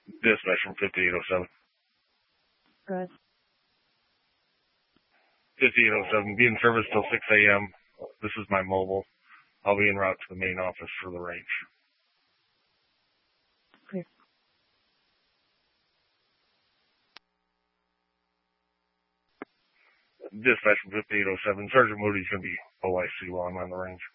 Dispatch from 5807. Good. 5807, be in service till 6 a.m. This is my mobile. I'll be en route to the main office for the range. Clear. Dispatch from 5807, Sergeant Moody's going to be OIC while I'm on the range.